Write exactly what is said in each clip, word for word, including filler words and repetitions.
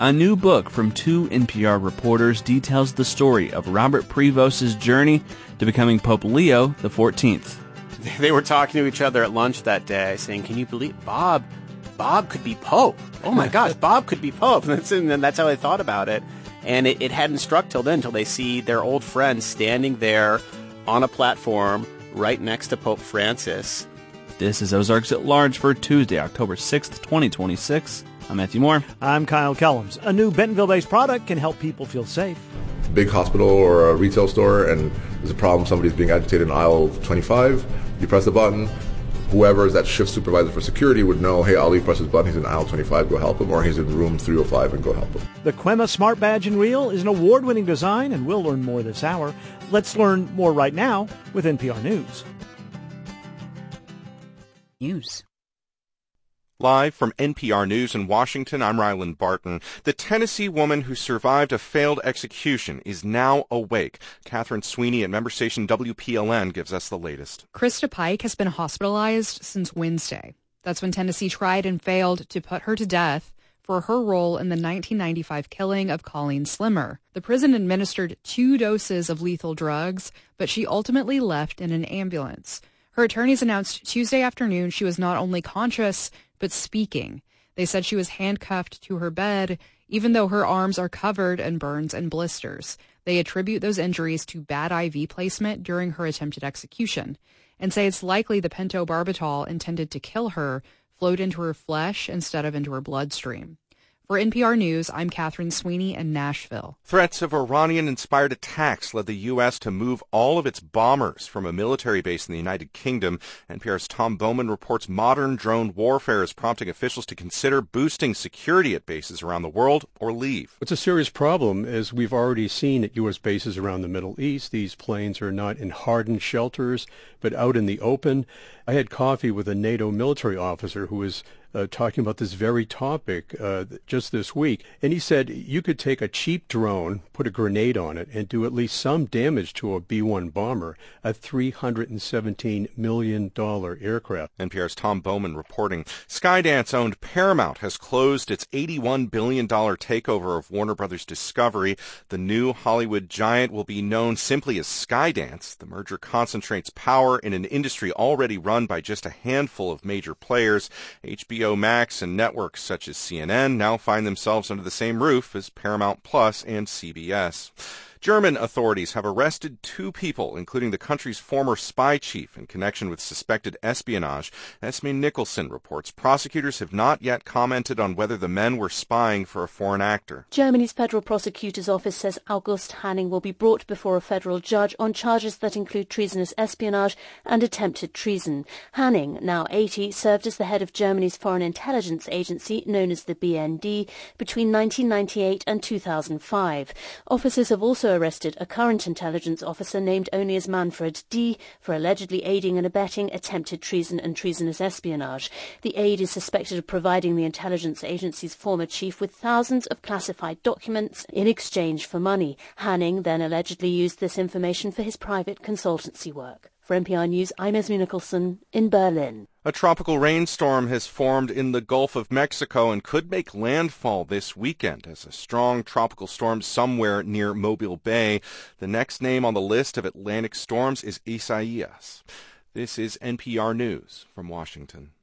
A new book from two N P R reporters details the story of Robert Prevost's journey to becoming Pope Leo the fourteenth. They were talking to each other at lunch that day, saying, can you believe Bob? Bob could be Pope. Oh my gosh, Bob could be Pope. And that's, and that's how they thought about it. And it, it hadn't struck till then, till they see their old friend standing there on a platform right next to Pope Francis. This is Ozarks at Large for Tuesday, October sixth, twenty twenty-six. I'm Matthew Moore. I'm Kyle Kellums. A new Bentonville-based product can help people feel safe. Big hospital or a retail store, and there's a problem, somebody's being agitated in aisle twenty-five, you press the button, whoever is that shift supervisor for security would know, hey, Ali press his button, he's in aisle twenty-five, go help him, or he's in room three oh five and go help him. The Quema Smart Badge and Reel is an award-winning design, and we'll learn more this hour. Let's learn more right now with N P R News. News. Live from N P R News in Washington, I'm Ryland Barton. The Tennessee woman who survived a failed execution is now awake. Catherine Sweeney at member station W P L N gives us the latest. Krista Pike has been hospitalized since Wednesday. That's when Tennessee tried and failed to put her to death for her role in the nineteen ninety-five killing of Colleen Slimmer. The prison administered two doses of lethal drugs, but she ultimately left in an ambulance. Her attorneys announced Tuesday afternoon she was not only conscious, but speaking. They said she was handcuffed to her bed, even though her arms are covered in burns and blisters. They attribute those injuries to bad I V placement during her attempted execution, and say it's likely the pentobarbital intended to kill her flowed into her flesh instead of into her bloodstream. For N P R News, I'm Catherine Sweeney in Nashville. Threats of Iranian-inspired attacks led the U S to move all of its bombers from a military base in the United Kingdom. N P R's Tom Bowman reports modern drone warfare is prompting officials to consider boosting security at bases around the world or leave. It's a serious problem, as we've already seen at U S bases around the Middle East. These planes are not in hardened shelters, but out in the open. I had coffee with a NATO military officer who was Uh, talking about this very topic uh, just this week. And he said you could take a cheap drone, put a grenade on it, and do at least some damage to a B one bomber, a three hundred seventeen million dollars aircraft. N P R's Tom Bowman reporting. Skydance-owned Paramount has closed its eighty-one billion dollars takeover of Warner Brothers Discovery. The new Hollywood giant will be known simply as Skydance. The merger concentrates power in an industry already run by just a handful of major players. H B O Max and networks such as C N N now find themselves under the same roof as Paramount Plus and C B S. German authorities have arrested two people, including the country's former spy chief, in connection with suspected espionage. Esme Nicholson reports prosecutors have not yet commented on whether the men were spying for a foreign actor. Germany's Federal Prosecutor's Office says August Hanning will be brought before a federal judge on charges that include treasonous espionage and attempted treason. Hanning, now eighty, served as the head of Germany's foreign intelligence agency, known as the B N D, between nineteen ninety-eight and two thousand five. Officers have also arrested a current intelligence officer named only as Manfred D. for allegedly aiding and abetting attempted treason and treasonous espionage. The aide is suspected of providing the intelligence agency's former chief with thousands of classified documents in exchange for money. Hanning then allegedly used this information for his private consultancy work. For N P R News, I'm Esme Nicholson in Berlin. A tropical rainstorm has formed in the Gulf of Mexico and could make landfall this weekend as a strong tropical storm somewhere near Mobile Bay. The next name on the list of Atlantic storms is Isaias. This is N P R News from Washington.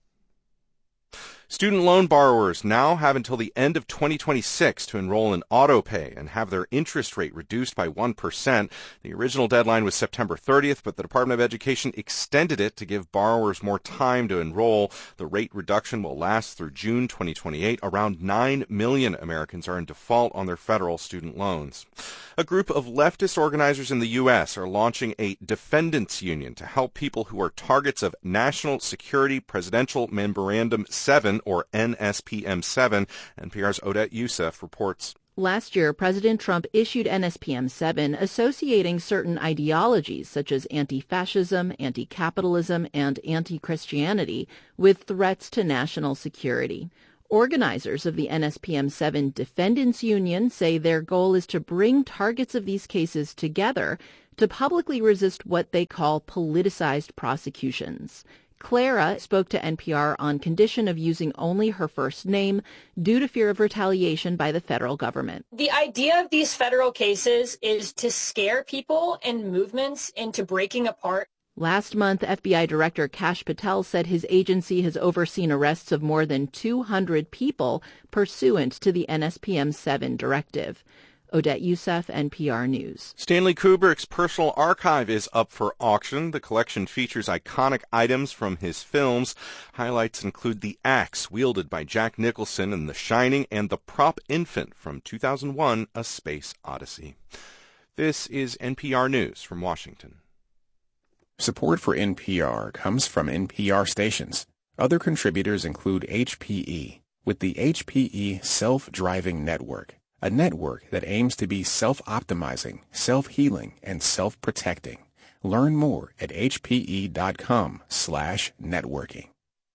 Student loan borrowers now have until the end of twenty twenty-six to enroll in AutoPay and have their interest rate reduced by one percent. The original deadline was September thirtieth, but the Department of Education extended it to give borrowers more time to enroll. The rate reduction will last through June twenty twenty-eight. Around nine million Americans are in default on their federal student loans. A group of leftist organizers in the U S are launching a defendants union to help people who are targets of National Security Presidential Memorandum seven, or N S P M seven. N P R's Odette Youssef reports. Last year, President Trump issued N S P M seven associating certain ideologies such as anti-fascism, anti-capitalism, and anti-Christianity with threats to national security. Organizers of the N S P M seven Defendants Union say their goal is to bring targets of these cases together to publicly resist what they call politicized prosecutions. Clara spoke to N P R on condition of using only her first name due to fear of retaliation by the federal government. The idea of these federal cases is to scare people and movements into breaking apart. Last month, F B I Director Kash Patel said his agency has overseen arrests of more than two hundred people pursuant to the N S P M seven directive. Odette Youssef, N P R News. Stanley Kubrick's personal archive is up for auction. The collection features iconic items from his films. Highlights include the axe wielded by Jack Nicholson in The Shining and the prop infant from two thousand one, A Space Odyssey. This is N P R News from Washington. Support for N P R comes from N P R stations. Other contributors include H P E, with the H P E Self-Driving Network, a network that aims to be self-optimizing, self-healing, and self-protecting. Learn more at hpe.com slash networking.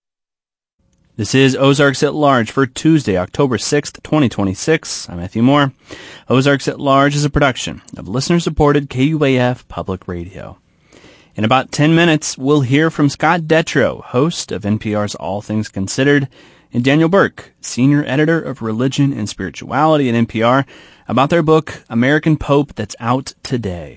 This is Ozarks at Large for Tuesday, October sixth, twenty twenty-six. I'm Matthew Moore. Ozarks at Large is a production of listener-supported K U A F Public Radio. In about ten minutes, we'll hear from Scott Detrow, host of N P R's All Things Considered, and Daniel Burke, senior editor of Religion and Spirituality at N P R, about their book, American Pope, that's out today.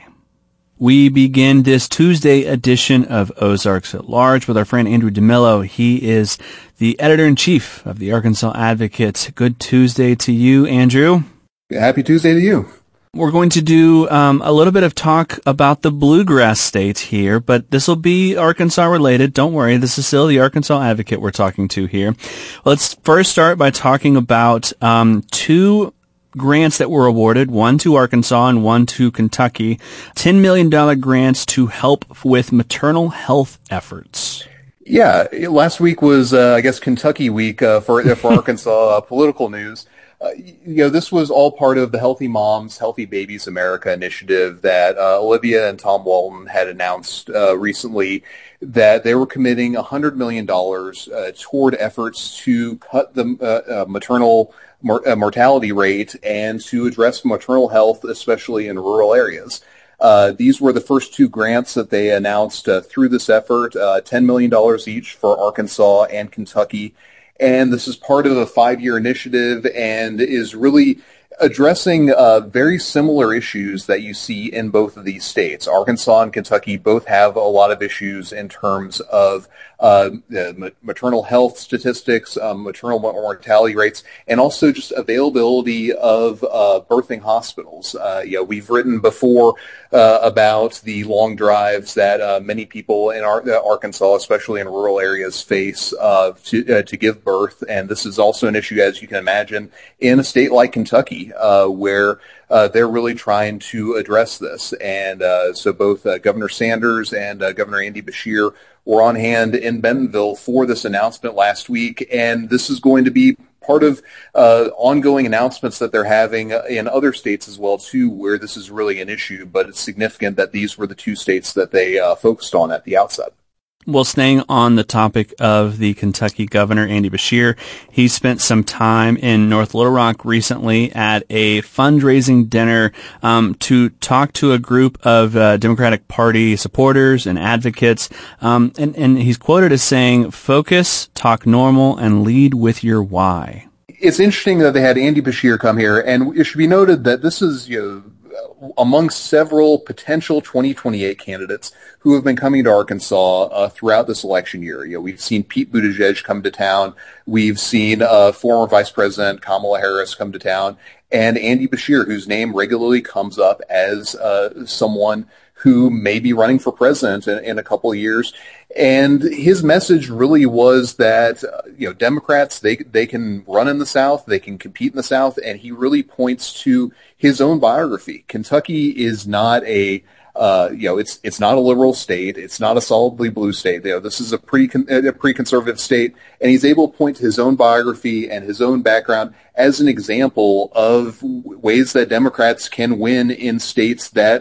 We begin this Tuesday edition of Ozarks at Large with our friend Andrew DeMillo. He is the editor-in-chief of the Arkansas Advocate. Good Tuesday to you, Andrew. Happy Tuesday to you. We're going to do um, a little bit of talk about the bluegrass states here, but this will be Arkansas related. Don't worry, this is still the Arkansas Advocate we're talking to here. Let's first start by talking about um, two grants that were awarded, one to Arkansas and one to Kentucky, ten million dollars grants to help with maternal health efforts. Yeah, last week was, uh, I guess, Kentucky week uh, for, for Arkansas uh, political news. Uh, you know, this was all part of the Healthy Moms, Healthy Babies America initiative that uh, Olivia and Tom Walton had announced uh, recently, that they were committing one hundred million dollars uh, toward efforts to cut the uh, uh, maternal mor- uh, mortality rate and to address maternal health, especially in rural areas. Uh, these were the first two grants that they announced uh, through this effort, uh, ten million dollars each for Arkansas and Kentucky. And this is part of a five-year initiative and is really addressing uh, very similar issues that you see in both of these states. Arkansas and Kentucky both have a lot of issues in terms of uh, uh, maternal health statistics, um, maternal mortality rates, and also just availability of uh, birthing hospitals. Uh, you know, we've written before uh, about the long drives that uh, many people in Ar- uh, Arkansas, especially in rural areas, face uh, to, uh, to give birth, and this is also an issue, as you can imagine, in a state like Kentucky, uh, where uh, they're really trying to address this. And uh, so both uh, Governor Sanders and uh, Governor Andy Beshear were on hand in Bentonville for this announcement last week, and this is going to be part of uh, ongoing announcements that they're having in other states as well, too, where this is really an issue, but it's significant that these were the two states that they uh, focused on at the outset. Well, staying on the topic of the Kentucky governor, Andy Beshear, he spent some time in North Little Rock recently at a fundraising dinner um, to talk to a group of uh, Democratic Party supporters and advocates. Um, and, and he's quoted as saying, "Focus, talk normal, and lead with your why." It's interesting that they had Andy Beshear come here, and it should be noted that this is, you know, among several potential twenty twenty-eight candidates who have been coming to Arkansas uh, throughout this election year. You know, we've seen Pete Buttigieg come to town. We've seen uh, former Vice President Kamala Harris come to town, and Andy Beshear, whose name regularly comes up as uh, someone who may be running for president in, in a couple of years. And his message really was that, uh, you know, Democrats, they they can run in the South, they can compete in the South, and he really points to his own biography. Kentucky is not a, uh, you know, it's it's not a liberal state, it's not a solidly blue state. You know, this is a pretty con- a pretty conservative state, and he's able to point to his own biography and his own background as an example of ways that Democrats can win in states that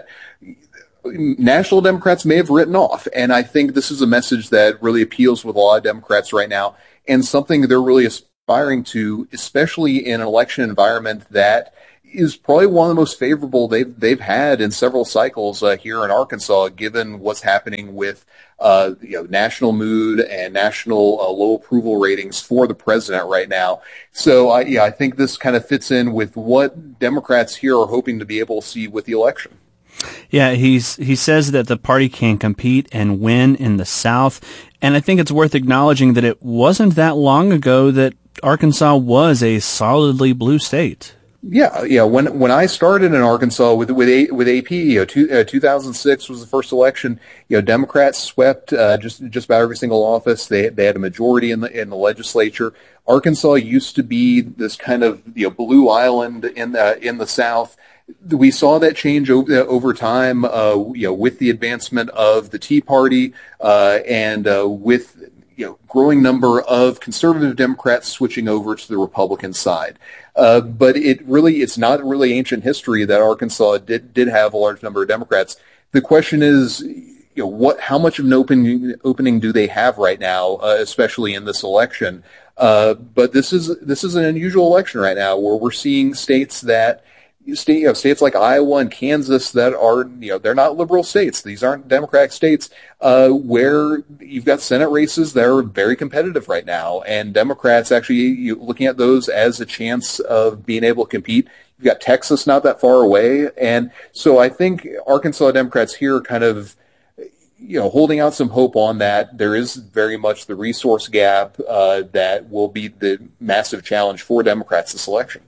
national Democrats may have written off. And I think this is a message that really appeals with a lot of Democrats right now, and something they're really aspiring to, especially in an election environment that is probably one of the most favorable they've they've had in several cycles uh, here in Arkansas, given what's happening with uh, you know national mood and national uh, low approval ratings for the president right now. So I, yeah, I think this kind of fits in with what Democrats here are hoping to be able to see with the election. Yeah, he's he says that the party can compete and win in the South, and I think it's worth acknowledging that it wasn't that long ago that Arkansas was a solidly blue state. Yeah, yeah. When when I started in Arkansas with with a, with A P, you know, two, uh, two thousand six was the first election. You know, Democrats swept uh, just just about every single office. They they had a majority in the in the legislature. Arkansas used to be this kind of you know blue island in the in the South. We saw that change over, over time, uh, you know, with the advancement of the Tea Party uh, and uh, with you know growing number of conservative Democrats switching over to the Republican side. Uh, but it really, it's not really ancient history that Arkansas did, did have a large number of Democrats. The question is, you know, what, how much of an opening, opening do they have right now, uh, especially in this election? Uh, but this is, this is an unusual election right now where we're seeing states that, State, you know, states like Iowa and Kansas that are, you know, they're not liberal states. These aren't Democratic states, uh, where you've got Senate races that are very competitive right now. And Democrats actually you, looking at those as a chance of being able to compete. You've got Texas not that far away. And so I think Arkansas Democrats here are kind of, you know, holding out some hope on that. There is very much the resource gap, uh, that will be the massive challenge for Democrats this election.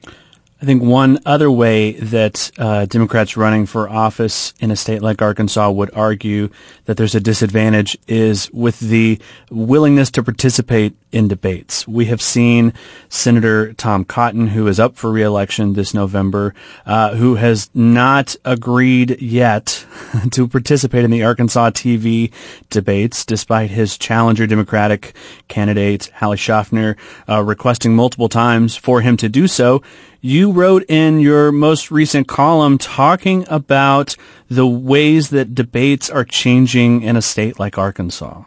I think one other way that uh, Democrats running for office in a state like Arkansas would argue that there's a disadvantage is with the willingness to participate in debates. We have seen Senator Tom Cotton, who is up for re-election this November, uh, who has not agreed yet to participate in the Arkansas T V debates, despite his challenger Democratic candidate, Hallie Schaffner, uh, requesting multiple times for him to do so. You wrote in your most recent column talking about the ways that debates are changing in a state like Arkansas.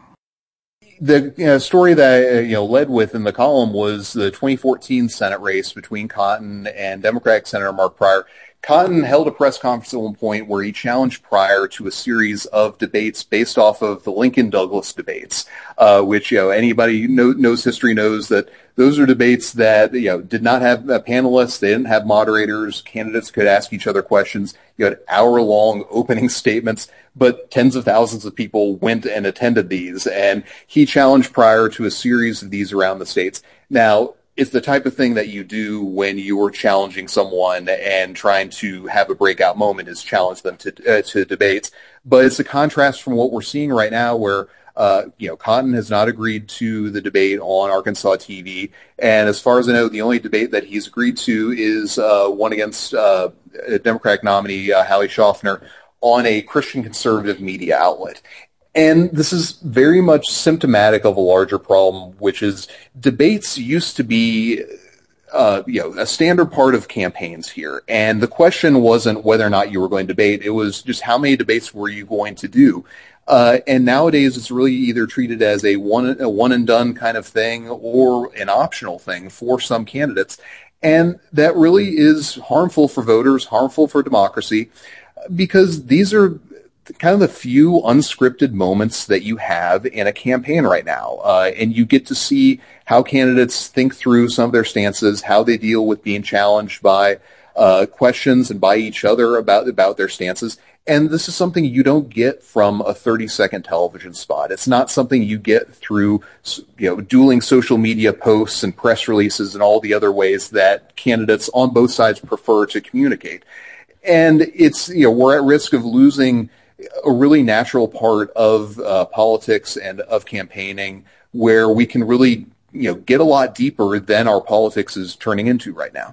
The you know, story that I you know, led with in the column was the twenty fourteen Senate race between Cotton and Democratic Senator Mark Pryor. Cotton held a press conference at one point where he challenged Pryor to a series of debates based off of the Lincoln-Douglas debates, uh, which, you know, anybody who know, knows history knows that those are debates that, you know, did not have uh, panelists. They didn't have moderators. Candidates could ask each other questions. You had hour-long opening statements, but tens of thousands of people went and attended these. And he challenged Pryor to a series of these around the states. Now, it's the type of thing that you do when you are challenging someone and trying to have a breakout moment is challenge them to uh, to debates. But it's a contrast from what we're seeing right now where, uh, you know, Cotton has not agreed to the debate on Arkansas T V. And as far as I know, the only debate that he's agreed to is uh, one against uh, a Democratic nominee, uh, Hallie Schaffner, on a Christian conservative media outlet. And this is very much symptomatic of a larger problem, which is debates used to be, uh, you know, a standard part of campaigns here. And the question wasn't whether or not you were going to debate. It was just how many debates were you going to do? Uh, and nowadays it's really either treated as a one, a one and done kind of thing or an optional thing for some candidates. And that really is harmful for voters, harmful for democracy, because these are kind of the few unscripted moments that you have in a campaign right now. Uh, and you get to see how candidates think through some of their stances, how they deal with being challenged by uh, questions and by each other about, about their stances. And this is something you don't get from a thirty-second television spot. It's not something you get through, you know, dueling social media posts and press releases and all the other ways that candidates on both sides prefer to communicate. And it's, you know, we're at risk of losing a really natural part of uh, politics and of campaigning where we can really, you know, get a lot deeper than our politics is turning into right now.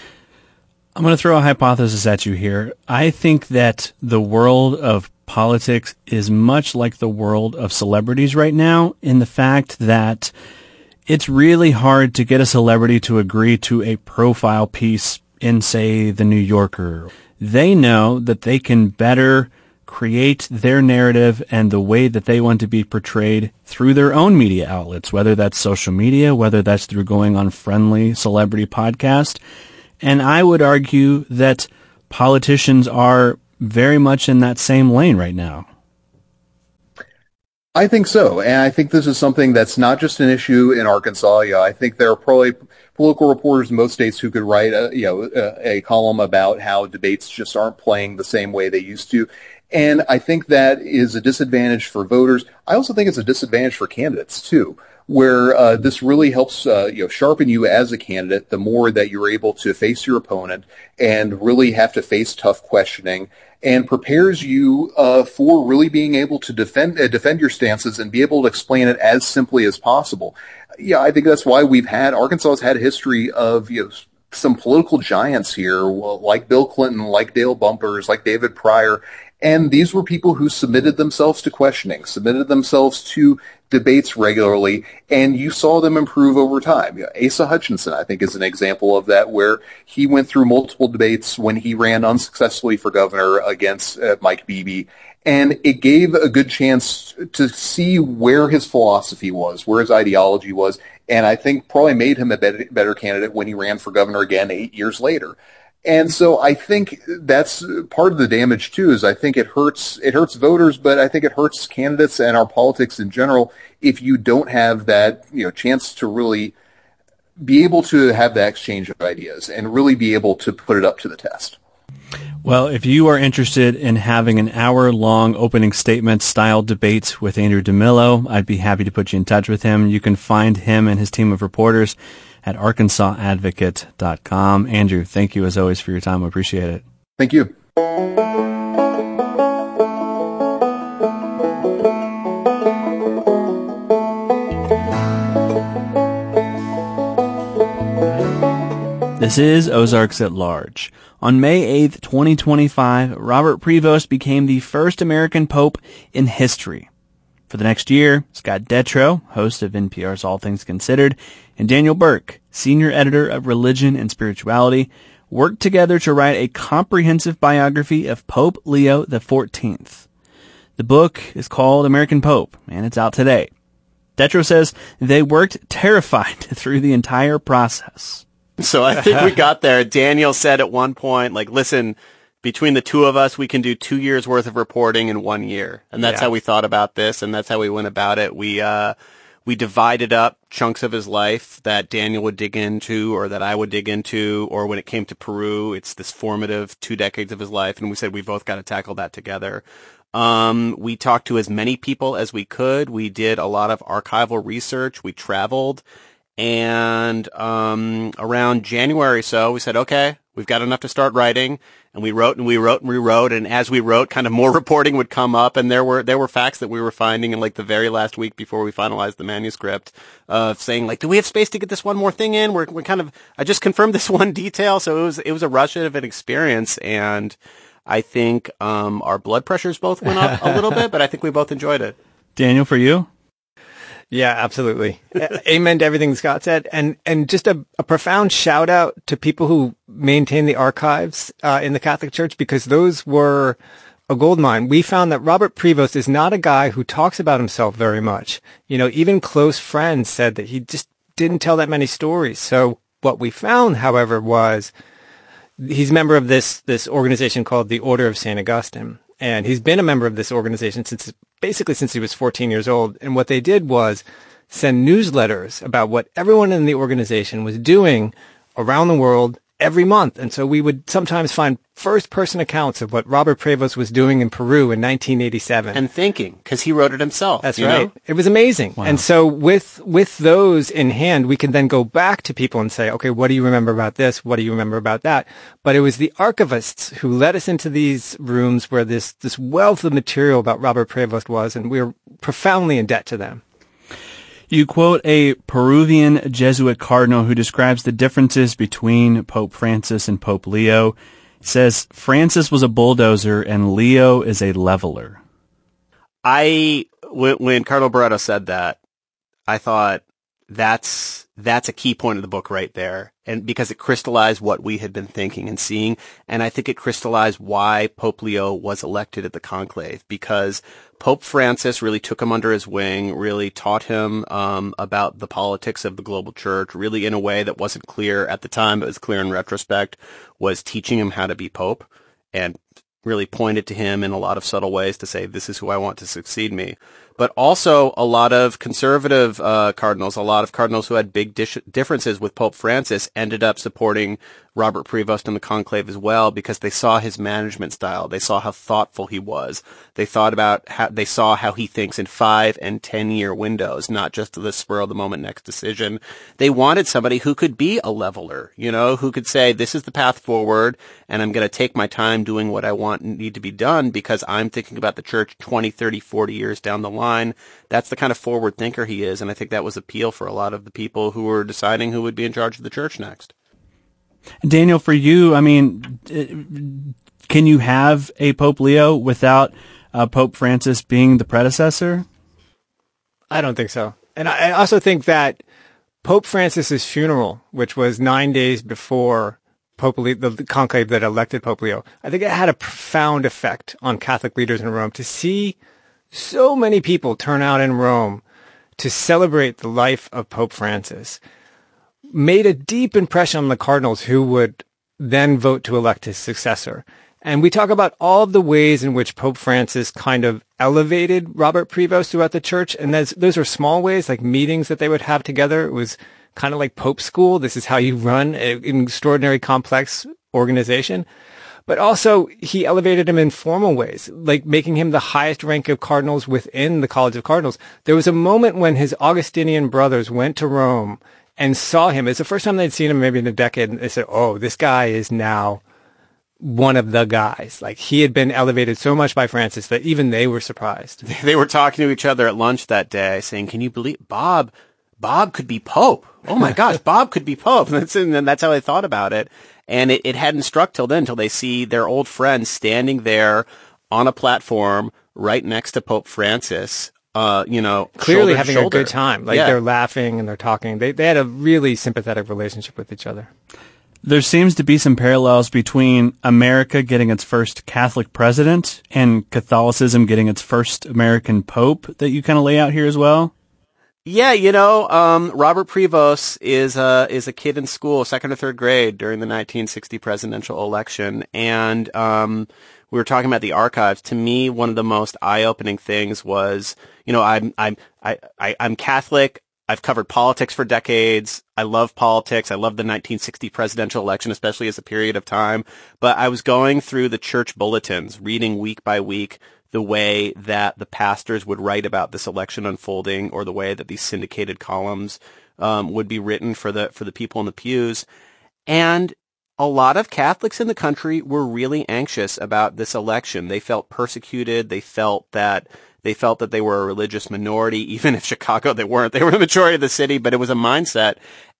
I'm going to throw a hypothesis at you here. I think that the world of politics is much like the world of celebrities right now in the fact that it's really hard to get a celebrity to agree to a profile piece in, say, The New Yorker. They know that they can better create their narrative and the way that they want to be portrayed through their own media outlets, whether that's social media, whether that's through going on friendly celebrity podcast. And I would argue that politicians are very much in that same lane right now. I think so, and I think this is something that's not just an issue in Arkansas. Yeah, I think there are probably political reporters in most states who could write a, you know, a, a column about how debates just aren't playing the same way they used to. And I think that is a disadvantage for voters. I also think it's a disadvantage for candidates, too, where uh, this really helps uh, you know, sharpen you as a candidate the more that you're able to face your opponent and really have to face tough questioning, and prepares you uh, for really being able to defend uh, defend your stances and be able to explain it as simply as possible. Yeah, I think that's why we've had, Arkansas has had a history of, you know, some political giants here, like Bill Clinton, like Dale Bumpers, like David Pryor. And these were people who submitted themselves to questioning, submitted themselves to debates regularly, and you saw them improve over time. You know, Asa Hutchinson, I think, is an example of that, where he went through multiple debates when he ran unsuccessfully for governor against uh, Mike Beebe. And it gave a good chance to see where his philosophy was, where his ideology was, and I think probably made him a better, better candidate when he ran for governor again eight years later. And so I think that's part of the damage too, is I think it hurts, it hurts voters, but I think it hurts candidates and our politics in general if you don't have that, you know, chance to really be able to have that exchange of ideas and really be able to put it up to the test. Well, if you are interested in having an hour-long opening statement style debate with Andrew DeMillo, I'd be happy to put you in touch with him. You can find him and his team of reporters at arkansas advocate dot com. Andrew, thank you as always for your time. I appreciate it. Thank you. This is Ozarks at Large. On May eighth, twenty twenty-five, Robert Prevost became the first American pope in history. For the next year, Scott Detrow, host of N P R's All Things Considered, and Daniel Burke, senior editor of Religion and Spirituality, worked together to write a comprehensive biography of Pope Leo the fourteenth. The book is called American Pope, and it's out today. Detrow says they worked terrified through the entire process. So I think we got there. Daniel said at one point, like, listen, between the two of us, we can do two years worth of reporting in one year. And that's yeah. how we thought about this. And that's how we went about it. We, uh, we divided up chunks of his life that Daniel would dig into or that I would dig into. Or when it came to Peru, it's this formative two decades of his life. And we said we both got to tackle that together. Um, we talked to as many people as we could. We did a lot of archival research. We traveled. And um around January or so, we said, okay, we've got enough to start writing. And we wrote and we wrote and we wrote. And as we wrote, kind of more reporting would come up. And there were there were facts that we were finding in like the very last week before we finalized the manuscript, of uh, saying like, do we have space to get this one more thing in? We're we're kind of I just confirmed this one detail. So it was it was a rush of an experience. And I think um our blood pressures both went up a little bit, but I think we both enjoyed it. Daniel, for you? Yeah, absolutely. Amen to everything Scott said. And, and just a, a profound shout out to people who maintain the archives, uh, in the Catholic Church, because those were a goldmine. We found that Robert Prevost is not a guy who talks about himself very much. You know, even close friends said that he just didn't tell that many stories. So what we found, however, was he's a member of this, this organization called the Order of Saint Augustine. And he's been a member of this organization since basically since he was fourteen years old. And what they did was send newsletters about what everyone in the organization was doing around the world every month. And so we would sometimes find first-person accounts of what Robert Prevost was doing in Peru in nineteen eighty-seven. And thinking, because he wrote it himself. That's you right. know? It was amazing. Wow. And so with with those in hand, we can then go back to people and say, okay, what do you remember about this? What do you remember about that? But it was the archivists who led us into these rooms where this, this wealth of material about Robert Prevost was, and we were profoundly in debt to them. You quote a Peruvian Jesuit cardinal who describes the differences between Pope Francis and Pope Leo. He says Francis was a bulldozer and Leo is a leveler. I, when, when Cardinal Barreto said that, I thought, that's that's a key point of the book right there, and because it crystallized what we had been thinking and seeing, and I think it crystallized why Pope Leo was elected at the conclave, because Pope Francis really took him under his wing, really taught him um, about the politics of the global church, really in a way that wasn't clear at the time, but was clear in retrospect, was teaching him how to be pope, and really pointed to him in a lot of subtle ways to say, this is who I want to succeed me. But also a lot of conservative uh, cardinals, a lot of cardinals who had big dish- differences with Pope Francis ended up supporting Robert Prevost in the conclave as well, because they saw his management style. They saw how thoughtful he was. They thought about how, they saw how he thinks in five and ten year windows, not just the spur of the moment next decision. They wanted somebody who could be a leveler, you know, who could say, this is the path forward, and I'm going to take my time doing what I want and need to be done because I'm thinking about the church twenty, thirty, forty years down the line. That's the kind of forward thinker he is, and I think that was appeal for a lot of the people who were deciding who would be in charge of the church next. Daniel, for you, I mean, can you have a Pope Leo without uh, Pope Francis being the predecessor? I don't think so. And I also think that Pope Francis's funeral, which was nine days before Pope Leo, the conclave that elected Pope Leo, I think it had a profound effect on Catholic leaders in Rome to see so many people turn out in Rome to celebrate the life of Pope Francis. Made a deep impression on the cardinals who would then vote to elect his successor. And we talk about all of the ways in which Pope Francis kind of elevated Robert Prevost throughout the church. And those, those are small ways, like meetings that they would have together. It was kind of like Pope school. This is how you run an extraordinary complex organization. But also, he elevated him in formal ways, like making him the highest rank of cardinals within the College of Cardinals. There was a moment when his Augustinian brothers went to Rome and saw him. It's the first time they'd seen him maybe in a decade. And they said, oh, this guy is now one of the guys. Like, he had been elevated so much by Francis that even they were surprised. They were talking to each other at lunch that day saying, can you believe Bob, Bob could be Pope. Oh my gosh, Bob could be Pope. And that's, and that's how they thought about it. And it, it hadn't struck till then, till they see their old friend standing there on a platform right next to Pope Francis, uh, you know, clearly having a good time. Like, yeah. They're laughing and they're talking. They, they had a really sympathetic relationship with each other. There seems to be some parallels between America getting its first Catholic president and Catholicism getting its first American pope that you kind of lay out here as well. Yeah, you know, um, Robert Prevost is a, is a kid in school, second or third grade during the nineteen sixty presidential election. And, um, we were talking about the archives. To me, one of the most eye-opening things was, you know, I'm, I'm, I, I, I'm Catholic. I've covered politics for decades. I love politics. I love the nineteen sixty presidential election, especially as a period of time. But I was going through the church bulletins, reading week by week the way that the pastors would write about this election unfolding, or the way that these syndicated columns um, would be written for the for the people in the pews. And a lot of Catholics in the country were really anxious about this election. They felt persecuted. They felt that they felt that they were a religious minority. Even if Chicago they weren't, they were the majority of the city, but it was a mindset.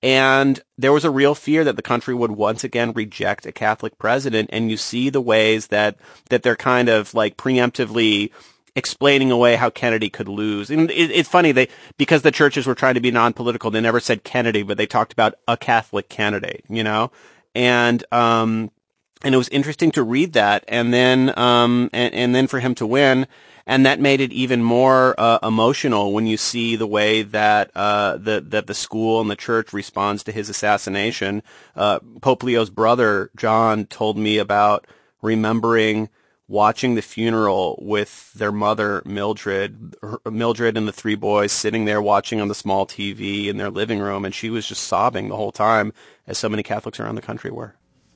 And there was a real fear that the country would once again reject a Catholic president. And you see the ways that, that they're kind of like preemptively explaining away how Kennedy could lose. And it, it's funny, they, because the churches were trying to be non-political, they never said Kennedy, but they talked about a Catholic candidate, you know? And, um, and it was interesting to read that. And then, um, and, and then for him to win. And that made it even more uh, emotional when you see the way that uh, the that the school and the church responds to his assassination. Uh, Pope Leo's brother, John, told me about remembering watching the funeral with their mother, Mildred, her, Mildred and the three boys sitting there watching on the small T V in their living room, and she was just sobbing the whole time, as so many Catholics around the country were.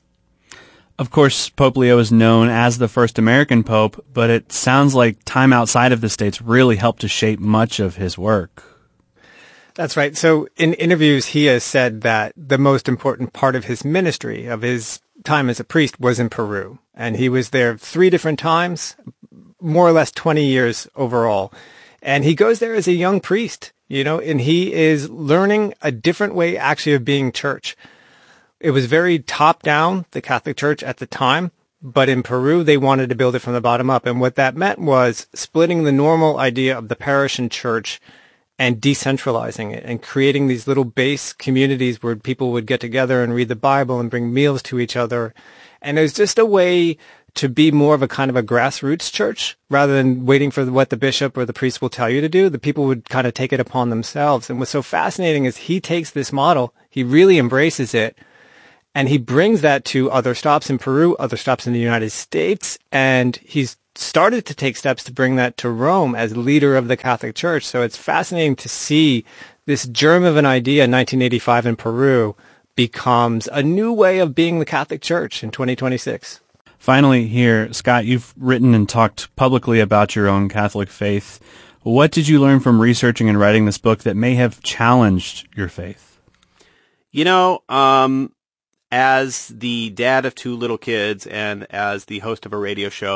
Of course, Pope Leo is known as the first American pope, but it sounds like time outside of the States really helped to shape much of his work. That's right. So in interviews, he has said that the most important part of his ministry, of his time as a priest, was in Peru. And he was there three different times, more or less twenty years overall. And he goes there as a young priest, you know, and he is learning a different way actually of being church. It was very top-down, the Catholic Church at the time, but in Peru, they wanted to build it from the bottom up. And what that meant was splitting the normal idea of the parish and church and decentralizing it and creating these little base communities where people would get together and read the Bible and bring meals to each other. And it was just a way to be more of a kind of a grassroots church rather than waiting for what the bishop or the priest will tell you to do. The people would kind of take it upon themselves. And what's so fascinating is he takes this model, he really embraces it, and he brings that to other stops in Peru, other stops in the United States, and he's started to take steps to bring that to Rome as leader of the Catholic Church. So it's fascinating to see this germ of an idea in nineteen eighty-five in Peru becomes a new way of being the Catholic Church in twenty twenty-six. Finally here, Scott, you've written and talked publicly about your own Catholic faith. What did you learn from researching and writing this book that may have challenged your faith? You know, um, as the dad of two little kids and as the host of a radio show,